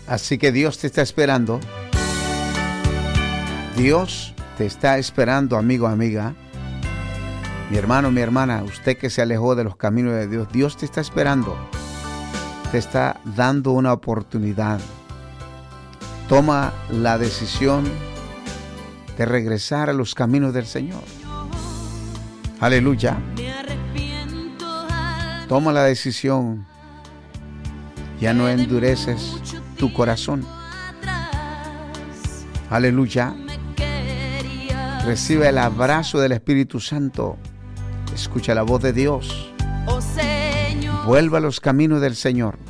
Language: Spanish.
Así que Dios te está esperando. Dios te está esperando, amigo, amiga. Mi hermano, mi hermana, usted que se alejó de los caminos de Dios, Dios te está esperando. Te está dando una oportunidad. Toma la decisión de regresar a los caminos del Señor. Aleluya. Toma la decisión. Ya no endureces tu corazón. Aleluya. Recibe el abrazo del Espíritu Santo. Escucha la voz de Dios. Vuelva a los caminos del Señor.